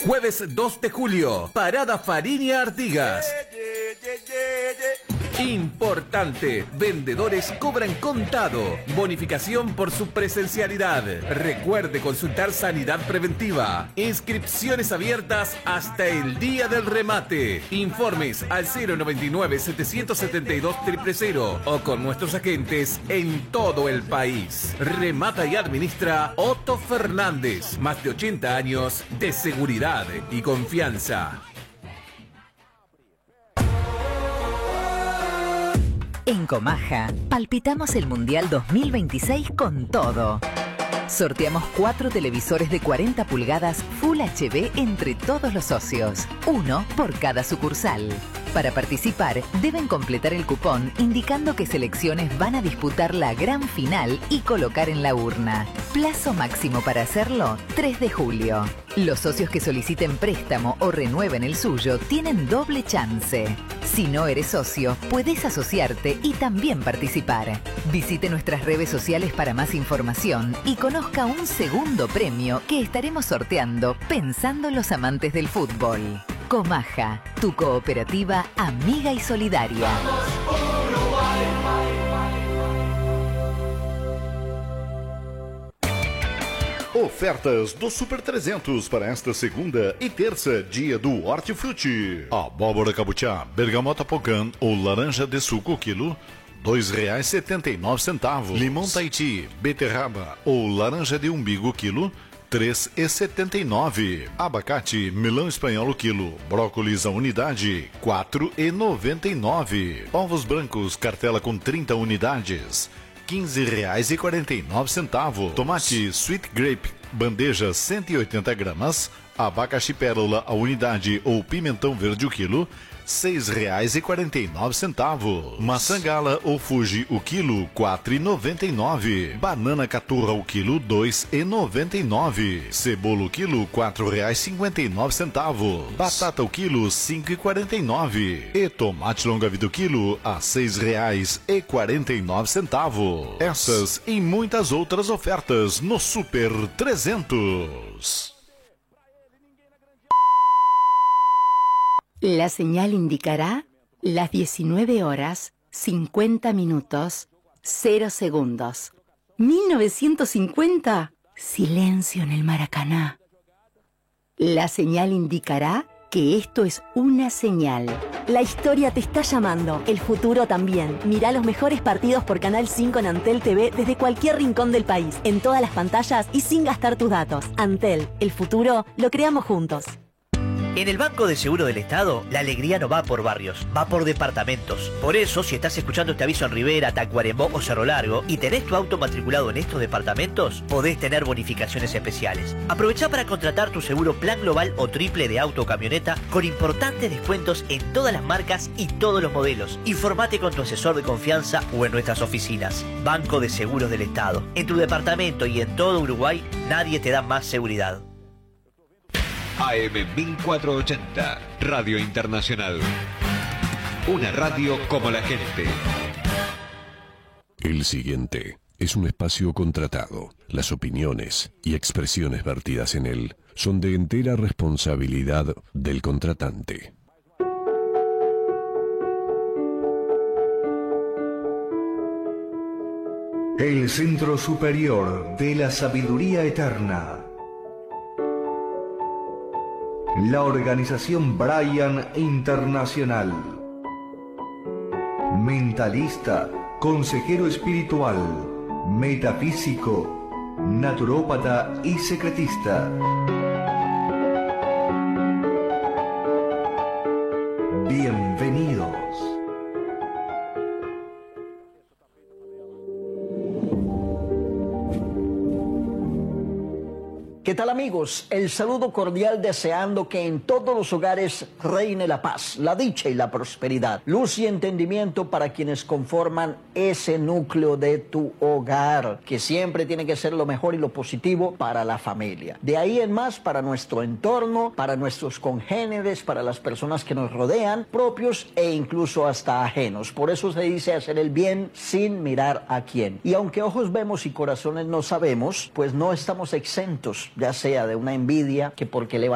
Jueves 2 de julio, Parada Fariña Artigas. Importante, vendedores cobran contado, bonificación por su presencialidad. Recuerde consultar sanidad preventiva. Inscripciones abiertas hasta el día del remate. Informes al 099-772-000 o con nuestros agentes en todo el país. Remata y administra Otto Fernández. Más de 80 años de seguridad y confianza. En Comaja, palpitamos el Mundial 2026 con todo. Sorteamos 4 televisores de 40 pulgadas Full HD entre todos los socios, uno por cada sucursal. Para participar, deben completar el cupón indicando qué selecciones van a disputar la gran final y colocar en la urna. Plazo máximo para hacerlo, 3 de julio. Los socios que soliciten préstamo o renueven el suyo tienen doble chance. Si no eres socio, puedes asociarte y también participar. Visite nuestras redes sociales para más información y conozca un segundo premio que estaremos sorteando pensando en los amantes del fútbol. Comaja, tu cooperativa amiga y solidaria. Ofertas do Super 300 para esta segunda e terça, dia do Hortifruti. Abóbora cabuchá, bergamota pocã ou laranja de suco quilo, R$2,79. Limão Tahiti, beterraba ou laranja de umbigo quilo, R$3,79. Abacate, melão espanhol quilo, brócolis a unidade, R$4,99. Ovos brancos, cartela com 30 unidades, R$15,49. Tomate Sweet Grape, bandeja 180 gramas. Abacaxi pérola a unidade ou pimentão verde o quilo, R$6,49. Maçã gala ou Fuji o quilo, R$4,99. Banana caturra o quilo, R$2,99. Cebola o quilo, R$4,59. Batata o quilo, R$5,49. E tomate longa vida o quilo, a R$6,49. Essas e muitas outras ofertas no Super 300. La señal indicará las 19 horas, 50 minutos, 0 segundos. 1950, silencio en el Maracaná. La señal indicará que esto es una señal. La historia te está llamando, el futuro también. Mirá los mejores partidos por Canal 5 en Antel TV desde cualquier rincón del país, en todas las pantallas y sin gastar tus datos. Antel, el futuro lo creamos juntos. En el Banco de Seguro del Estado, la alegría no va por barrios, va por departamentos. Por eso, si estás escuchando este aviso en Rivera, Tacuarembó o Cerro Largo y tenés tu auto matriculado en estos departamentos, podés tener bonificaciones especiales. Aprovechá para contratar tu seguro plan global o triple de auto o camioneta con importantes descuentos en todas las marcas y todos los modelos. Informate con tu asesor de confianza o en nuestras oficinas. Banco de Seguros del Estado. En tu departamento y en todo Uruguay, nadie te da más seguridad. AM 1480, Radio Internacional. Una radio como la gente. El siguiente es un espacio contratado. Las opiniones y expresiones vertidas en él son de entera responsabilidad del contratante. El Centro Superior de la Sabiduría Eterna. La organización Brian Internacional. Mentalista, consejero espiritual, metafísico, naturópata y secretista. Bienvenidos. ¿Qué tal, amigos? El saludo cordial deseando que en todos los hogares reine la paz, la dicha y la prosperidad. Luz y entendimiento para quienes conforman ese núcleo de tu hogar, que siempre tiene que ser lo mejor y lo positivo para la familia. De ahí en más para nuestro entorno, para nuestros congéneres, para las personas que nos rodean, propios e incluso hasta ajenos. Por eso se dice hacer el bien sin mirar a quién. Y aunque ojos vemos y corazones no sabemos, pues no estamos exentos, ya sea de una envidia que porque le